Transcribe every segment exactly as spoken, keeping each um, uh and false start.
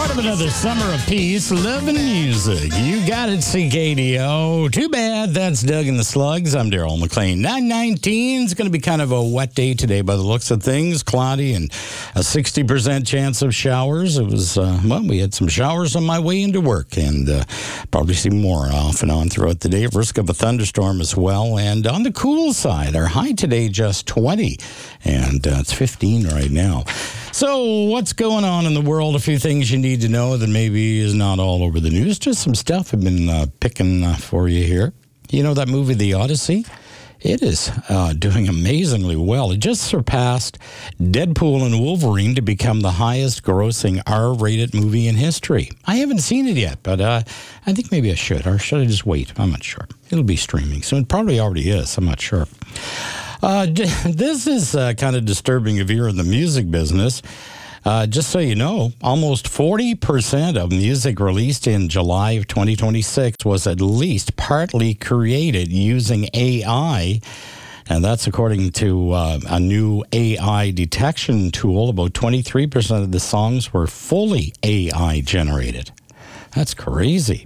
Start of another summer of peace, love, and music. You got it, C K D O. Too bad. That's Doug and the Slugs. I'm Daryl McLean. nine nineteen is going to be kind of a wet day today by the looks of things. Cloudy and a sixty percent chance of showers. It was, uh, well, we had some showers on my way into work, and uh, probably see more off and on throughout the day. Risk of a thunderstorm as well. And on the cool side, our high today just twenty, and uh, it's fifteen right now. So what's going on in the world? A few things you need to know that maybe is not all over the news. Just some stuff I've been uh, picking uh, for you here. You know that movie, The Odyssey? It is uh, doing amazingly well. It just surpassed Deadpool and Wolverine to become the highest grossing R-rated movie in history. I haven't seen it yet, but uh, I think maybe I should. Or should I just wait? I'm not sure. It'll be streaming, so it probably already is. I'm not sure. Uh, this is uh, kind of disturbing if you're in the music business. Uh, just so you know, almost forty percent of music released in July of twenty twenty-six was at least partly created using A I. And that's according to uh, a new A I detection tool. About twenty-three percent of the songs were fully A I generated. That's crazy.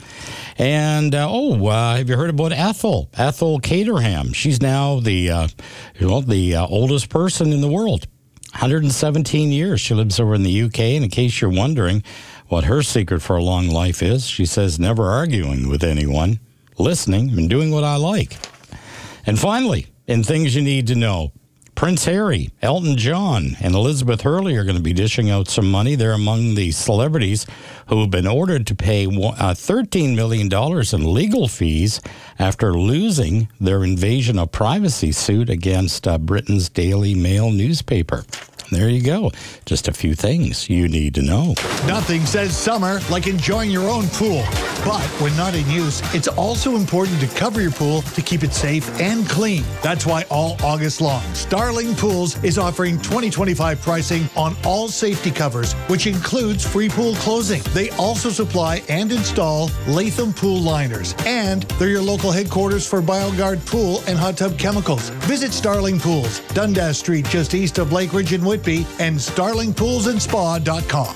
And, uh, oh, uh, have you heard about Ethel? Ethel Caterham. She's now the, uh, you know, the uh, oldest person in the world. one hundred seventeen years. She lives over in the U K. And in case you're wondering what her secret for a long life is, she says never arguing with anyone, listening, and doing what I like. And finally, in things you need to know, Prince Harry, Elton John, and Elizabeth Hurley are going to be dishing out some money. They're among the celebrities who have been ordered to pay thirteen million dollars in legal fees after losing their invasion of privacy suit against uh, Britain's Daily Mail newspaper. There you go. Just a few things you need to know. Nothing says summer like enjoying your own pool. But when not in use, it's also important to cover your pool to keep it safe and clean. That's why all August long, Starling Pools is offering twenty twenty-five pricing on all safety covers, which includes free pool closing. They also supply and install Latham pool liners. And they're your local headquarters for BioGuard Pool and Hot Tub Chemicals. Visit Starling Pools, Dundas Street, just east of Lake Ridge and Whitby, and starling pools and spa dot com.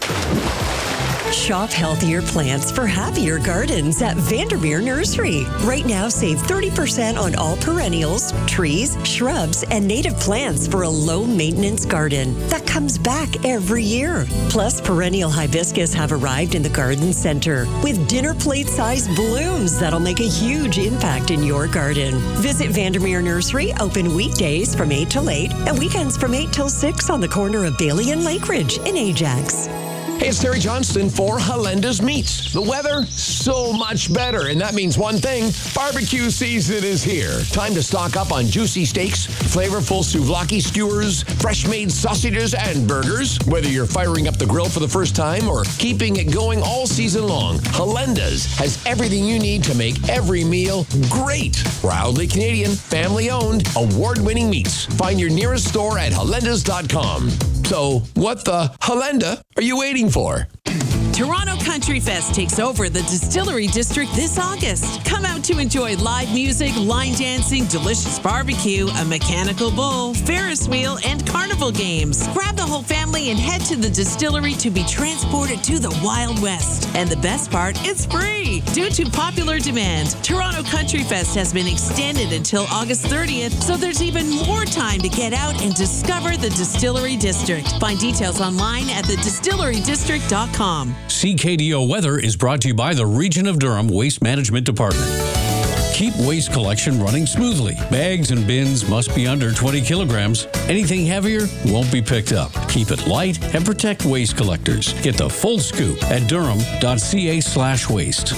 Shop healthier plants for happier gardens at Vandermeer Nursery. Right now, save thirty percent on all perennials, trees, shrubs, and native plants for a low-maintenance garden that comes back every year. Plus, perennial hibiscus have arrived in the garden center with dinner plate-sized blooms that'll make a huge impact in your garden. Visit Vandermeer Nursery, open weekdays from eight till eight and weekends from eight till six on the corner of Bailey and Lake Ridge in Ajax. Hey, it's Terry Johnston for Halenda's Meats. The weather, so much better, and that means one thing, barbecue season is here. Time to stock up on juicy steaks, flavorful souvlaki skewers, fresh-made sausages, and burgers. Whether you're firing up the grill for the first time or keeping it going all season long, Halenda's has everything you need to make every meal great. Proudly Canadian, family-owned, award-winning meats. Find your nearest store at halendas dot com. So, what the Halenda are you waiting for? Toronto Country Fest takes over the Distillery District this August. Come out to enjoy live music, line dancing, delicious barbecue, a mechanical bull, Ferris wheel, and carnival games. Grab the whole family and head to the distillery to be transported to the Wild West. And the best part, it's free. Due to popular demand, Toronto Country Fest has been extended until August thirtieth, so there's even more time to get out and discover the Distillery District. Find details online at the distillery district dot com. C K D O Weather is brought to you by the Region of Durham Waste Management Department. Keep waste collection running smoothly. Bags and bins must be under twenty kilograms. Anything heavier won't be picked up. Keep it light and protect waste collectors. Get the full scoop at durham dot c a slash waste.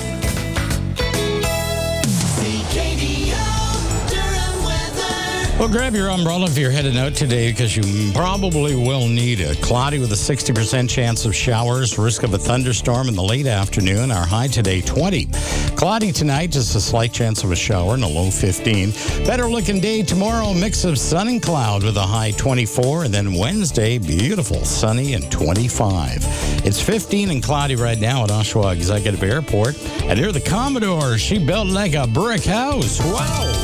Well, grab your umbrella if you're heading out today because you probably will need it. Cloudy with a sixty percent chance of showers, risk of a thunderstorm in the late afternoon. Our high today, twenty. Cloudy tonight, just a slight chance of a shower and a low fifteen. Better looking day tomorrow, mix of sun and cloud with a high twenty-four. And then Wednesday, beautiful, sunny and twenty-five. It's fifteen and cloudy right now at Oshawa Executive Airport. And here are the Commodores. She built like a brick house. Wow.